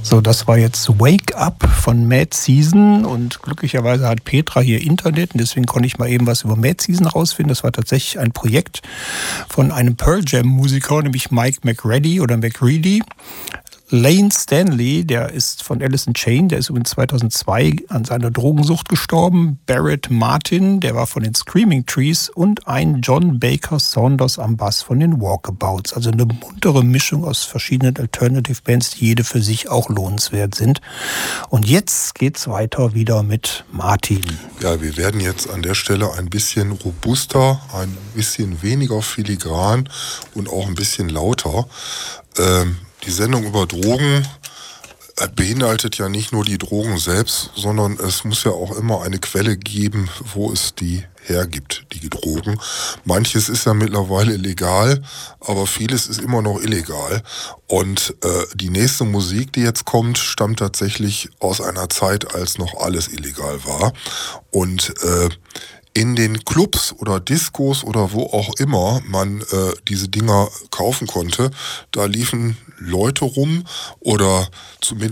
So, das war jetzt Wake Up von Mad Season und glücklicherweise hat Petra hier Internet und deswegen konnte ich mal eben was über Mad Season rausfinden. Das war tatsächlich ein Projekt von einem Pearl Jam Musiker, nämlich Mike McReady oder McReady. Lane Stanley, der ist von Alice in Chains, der ist übrigens 2002 an seiner Drogensucht gestorben. Barrett Martin, der war von den Screaming Trees und ein John Baker Saunders am Bass von den Walkabouts. Also eine muntere Mischung aus verschiedenen Alternative Bands, die jede für sich auch lohnenswert sind. Und jetzt geht's weiter wieder mit Martin. Ja, wir werden jetzt an der Stelle ein bisschen robuster, ein bisschen weniger filigran und auch ein bisschen lauter. Die Sendung über Drogen beinhaltet ja nicht nur die Drogen selbst, sondern es muss ja auch immer eine Quelle geben, wo es die hergibt, die Drogen. Manches ist ja mittlerweile legal, aber vieles ist immer noch illegal. Und die nächste Musik, die jetzt kommt, stammt tatsächlich aus einer Zeit, als noch alles illegal war. Und in den Clubs oder Diskos oder wo auch immer man diese Dinger kaufen konnte, da liefen Leute rum oder zumindest